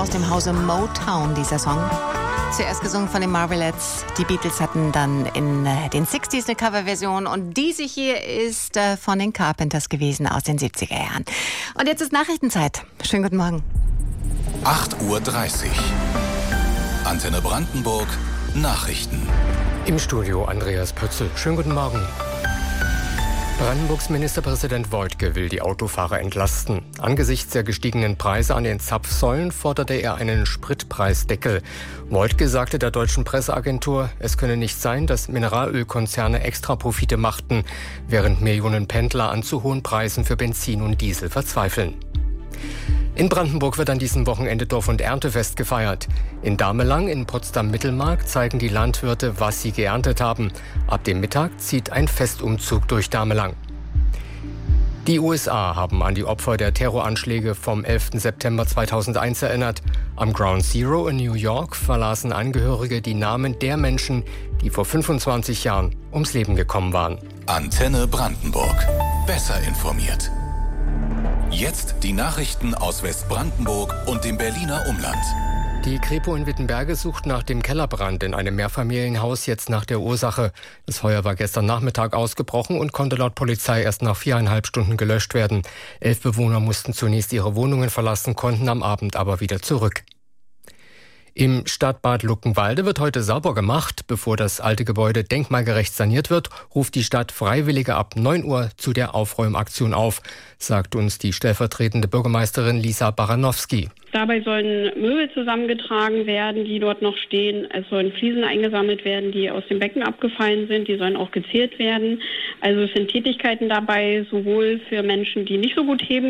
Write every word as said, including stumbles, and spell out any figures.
aus dem Hause Motown, dieser Song. Zuerst gesungen von den Marvelettes. Die Beatles hatten dann in äh, den sechziger eine Coverversion und diese hier ist äh, von den Carpenters gewesen aus den siebziger Jahren. Und jetzt ist Nachrichtenzeit. Schönen guten Morgen. acht Uhr dreißig. Antenne Brandenburg. Nachrichten. Im Studio Andreas Pötzl. Schönen guten Morgen. Brandenburgs Ministerpräsident Woidke will die Autofahrer entlasten. Angesichts der gestiegenen Preise an den Zapfsäulen forderte er einen Spritpreisdeckel. Woidke sagte der deutschen Presseagentur, es könne nicht sein, dass Mineralölkonzerne Extraprofite machten, während Millionen Pendler an zu hohen Preisen für Benzin und Diesel verzweifeln. In Brandenburg wird an diesem Wochenende Dorf- und Erntefest gefeiert. In Damelang in Potsdam-Mittelmark zeigen die Landwirte, was sie geerntet haben. Ab dem Mittag zieht ein Festumzug durch Damelang. Die U S A haben an die Opfer der Terroranschläge vom elften September zweitausendeins erinnert. Am Ground Zero in New York verlasen Angehörige die Namen der Menschen, die vor fünfundzwanzig Jahren ums Leben gekommen waren. Antenne Brandenburg. Besser informiert. Jetzt die Nachrichten aus Westbrandenburg und dem Berliner Umland. Die Kripo in Wittenberge sucht nach dem Kellerbrand in einem Mehrfamilienhaus jetzt nach der Ursache. Das Feuer war gestern Nachmittag ausgebrochen und konnte laut Polizei erst nach viereinhalb Stunden gelöscht werden. Elf Bewohner mussten zunächst ihre Wohnungen verlassen, konnten am Abend aber wieder zurück. Im Stadtbad Luckenwalde wird heute sauber gemacht. Bevor das alte Gebäude denkmalgerecht saniert wird, ruft die Stadt Freiwillige ab neun Uhr zu der Aufräumaktion auf, sagt uns die stellvertretende Bürgermeisterin Lisa Baranowski. Dabei sollen Möbel zusammengetragen werden, die dort noch stehen. Es sollen Fliesen eingesammelt werden, die aus dem Becken abgefallen sind. Die sollen auch gezählt werden. Also es sind Tätigkeiten dabei, sowohl für Menschen, die nicht so gut heben